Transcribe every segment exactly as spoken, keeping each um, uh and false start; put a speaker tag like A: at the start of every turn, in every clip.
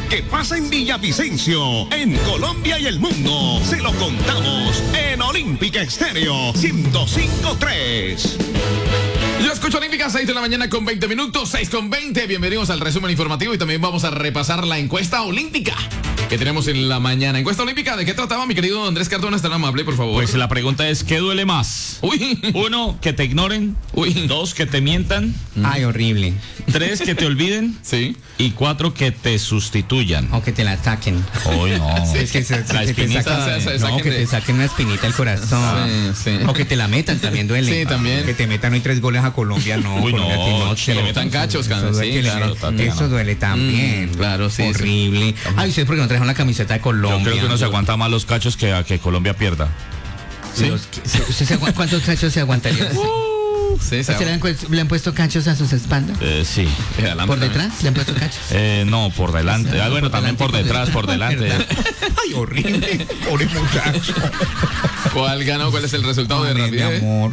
A: que pasa en Villavicencio, en Colombia y el mundo. Se lo contamos en Olímpica Estéreo ciento cinco punto tres.
B: Yo escucho Olímpica, seis de la mañana con veinte minutos, seis con veinte. Bienvenidos al resumen informativo y también vamos a repasar la encuesta olímpica que tenemos en la mañana. Encuesta olímpica, ¿de qué trataba, mi querido Andrés Cardona? ¿Es tan amable, por favor?
C: Pues la pregunta es, ¿qué duele más?
B: Uy.
C: Uno, que te ignoren.
B: Uy.
C: Dos, que te mientan.
D: Ay, horrible.
C: Tres, que te olviden.
B: Sí.
C: Y cuatro, que te sustituyan.
D: O que te la saquen.
C: Uy, no.
D: Sí, es que, se,
C: La
D: que te
C: espinita,
D: saquen,
B: se- se
D: no,
B: saquen
D: que
B: de-
D: te saquen una espinita del corazón.
B: Sí, sí.
D: O que te la metan, también duele.
B: Sí, también.
D: Que te metan hoy tres goles a Colombia, no.
C: Uy,
D: Colombia
C: no,
D: Tinocho.
C: que le
B: metan cachos,
D: Eso
B: Carmen,
D: duele,
B: sí,
D: que le-
B: claro,
C: Tatiana.
D: Eso duele también.
B: Mm, claro, sí,
D: Horrible. Ay, ¿ustedes por qué no trajeron la camiseta de
C: Yo
D: Colombia?
C: creo que uno se aguanta más los cachos que a que Colombia pierda.
B: Sí.
D: Los que- ¿usted se agu- ¿Cuántos cachos se aguantaría?
B: Sí,
D: ¿Se le han, cu- le han puesto cachos a sus espaldas?
C: Eh, sí.
B: Adelante
D: ¿Por
B: también.
D: detrás le han puesto cachos?
C: Eh, no, por delante.
D: Sí,
C: Ah, bueno,
D: por
C: también por
D: delante,
C: detrás, por delante.
D: ¿Verdad? Ay, horrible. Pobre muchacho.
B: ¿Cuál ganó? ¿Cuál es el resultado de
D: Ay, mi
B: rapidez?
D: amor.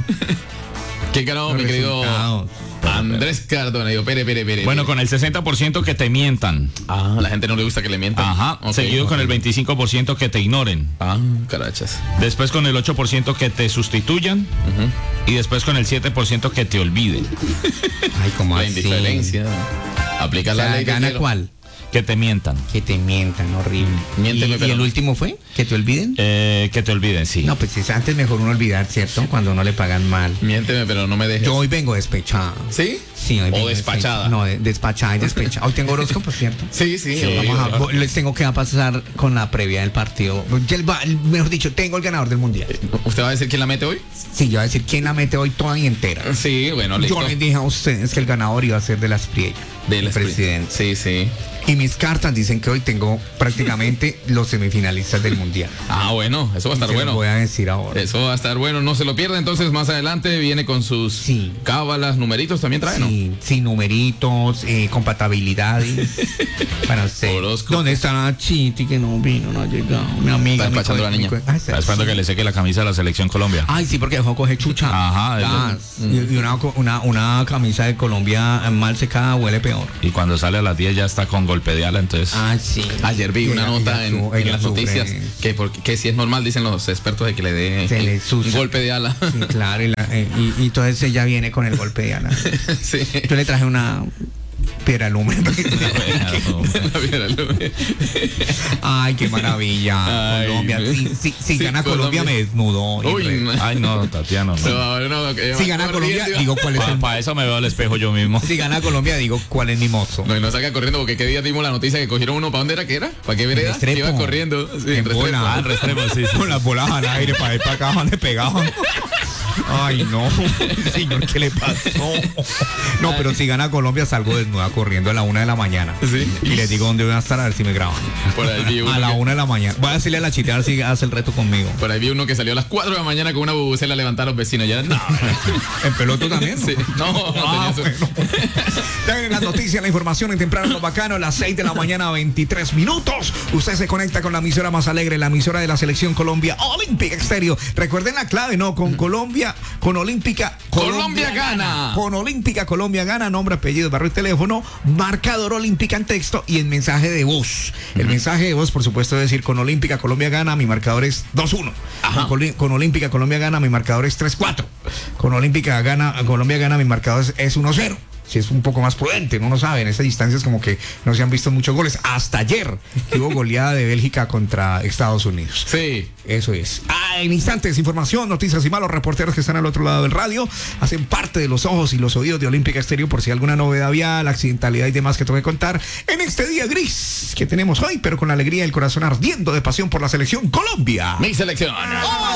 B: ¿Quién ganó,
D: Los
B: mi querido
D: resultados.
B: Andrés Cardona? Digo, pere, pere, pere.
C: Bueno, con el sesenta por ciento que te mientan.
B: Ah, la gente no le gusta que le mientan.
C: Ajá.
B: Ok.
C: Seguido con el veinticinco por ciento que te ignoren.
B: Ah, carachas.
C: Después con el ocho por ciento que te sustituyan. Y después con el siete por ciento que te olviden.
D: Ay, como
B: La
D: así.
B: indiferencia. Aplica
D: O sea,
B: la ley. de
D: ¿gana
B: hielo.
D: cuál?
C: Que te mientan.
D: Que te mientan, horrible.
B: Miénteme,
D: ¿Y,
B: pero
D: y el
B: no.
D: último fue? ¿Que te olviden?
C: Eh, que te olviden, sí.
D: No, pues es antes mejor uno olvidar, ¿cierto? Cuando uno le pagan mal.
B: Miénteme, pero no me dejes.
D: Yo hoy vengo despechada.
B: ¿Sí?
D: Sí, hoy
B: O
D: vengo
B: despachada.
D: despecha- No, de- despachada y despechada. Hoy tengo horóscopo, ¿cierto?
B: Sí, sí.
C: Sí.
B: obvio.
D: Vamos a, vo- les tengo que pasar con la previa del partido. Ya el va- el- mejor dicho, tengo el ganador del mundial.
B: ¿Usted va a decir quién la mete hoy?
D: Sí, yo voy a decir quién la mete hoy toda y entera.
B: Sí, bueno, listo.
D: Yo les dije a ustedes que el ganador iba a ser de las Priella,
B: Del
D: el presidente.
B: Sí, sí.
D: Y mis cartas dicen que hoy tengo prácticamente los semifinalistas del mundial.
B: Ah, bueno, eso va a estar
D: Se los
B: bueno.
D: voy a decir ahora.
B: Eso va a estar bueno, no se lo pierda. Entonces, más adelante viene con sus
D: Sí.
B: cábalas, numeritos también trae, ¿no?
D: Sí, sí, numeritos, eh, compatibilidades. Para usted.
B: Horóscopo.
D: ¿Dónde está la Chiti que no vino, no ha llegado? Mi amiga.
B: Está
D: mi
B: despachando
D: co-
B: la
D: mi
B: niña.
D: co- ah,
C: Está esperando que le seque la camisa de la selección Colombia.
D: Ay, sí, porque dejó coger chucha.
C: Ajá,
D: Gas. Y, y una, co- una, una camisa de Colombia mal secada huele peor.
C: Y cuando sale a las diez ya está con golpe de ala, entonces.
D: Ah, sí.
B: Ayer vi una
D: Ella-
B: nota
D: ella
B: en,
D: su-
B: en
D: ella
B: las
D: sufre.
B: noticias que, porque, que si es normal, dicen los expertos, de que le dé
D: Se le
B: un
D: susa.
B: golpe de ala.
D: Sí, claro, y, la- eh, y- y entonces ella viene con el golpe de ala.
B: Sí.
D: Yo le traje una piedra lumen.
B: La viera, lo-
D: Ay, qué maravilla.
B: Ay,
D: Colombia. Si, si, si
B: sí,
D: gana Colombia,
B: Colombia.
D: me desnudo. y
B: Uy,
D: re-
B: no.
C: Ay, no, Tatiana, no.
B: No, no, que
D: Si
B: va
D: gana Colombia,
B: corriendo.
D: digo cuál es el.
C: Para eso me veo al espejo yo mismo.
D: Si gana Colombia, digo cuál es mi mozo.
B: No, y no salga corriendo porque qué día dimos la noticia que cogieron uno. ¿Para dónde era que era? ¿Para qué vereda?
D: Restrepo.
B: Iba corriendo. Sí,
D: En
B: en Restrepo.
D: bola.
C: Ah, en Restrepo, sí, sí.
D: Con las bolas al aire para ir para acá, le pegaban. Ay, no, señor, ¿qué le pasó? No, pero si gana Colombia, salgo desnuda corriendo a la una de la mañana.
B: Sí.
D: Y les digo dónde voy a estar a ver si me graban.
B: Por ahí vi uno
D: A la
B: que-
D: una de la mañana. Voy a decirle a la chita a ver si hace el reto conmigo.
B: Por ahí vi uno que salió a las cuatro de la mañana con una bubucela a levantar a los vecinos. Ya no.
D: ¿En peloto también?
B: Sí. No, no
D: Ah,
B: tenía eso.
D: bueno. Ya vienen las noticias, la información en Temprano Lo Bacano, a las seis de la mañana, veintitrés minutos. Usted se conecta con la emisora más alegre, la emisora de la selección Colombia, Olímpica Estéreo. Recuerden la clave, ¿no? Con Colombia, con Olímpica.
B: Colombia gana.
D: Con Olímpica, Colombia gana, nombre, apellido, barrio y teléfono, marcador Olímpica en texto y en mensaje de voz. El mensaje de voz, por supuesto, debe decir con Olímpica, Colombia gana, mi marcador es dos uno. Con, Coli- con Olímpica, Colombia gana, mi marcador es tres cuatro. Con Olímpica gana, Colombia gana, mi marcador es, es uno cero. Si es un poco más prudente, no lo sabe. En estas distancias como que no se han visto muchos goles. Hasta ayer que hubo goleada de Bélgica contra Estados Unidos.
B: Sí.
D: Eso es. Ah, en instantes, información, noticias y malos reporteros que están al otro lado del radio hacen parte de los ojos y los oídos de Olímpica Estéreo por si alguna novedad vial, accidentalidad y demás que tengo que contar en este día gris que tenemos hoy, pero con la alegría y el corazón ardiendo de pasión por la selección Colombia.
B: Mi selección.
D: ¡Oh!